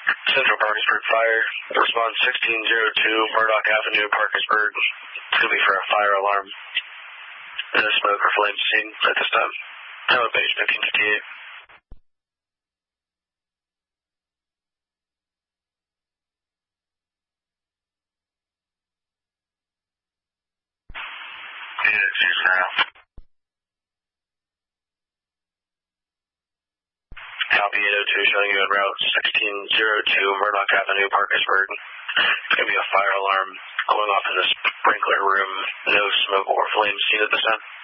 Central Parkersburg Fire. Response 1602 Murdoch Avenue, Parkersburg. It's going to be for a fire alarm. No smoke or flame seen at this time. Elevation 1558. Copy 802 showing you en route 1602 Murdoch Avenue, Parkersburg. It's going to be a fire alarm going off in the sprinkler room. No smoke or flame seen at this time.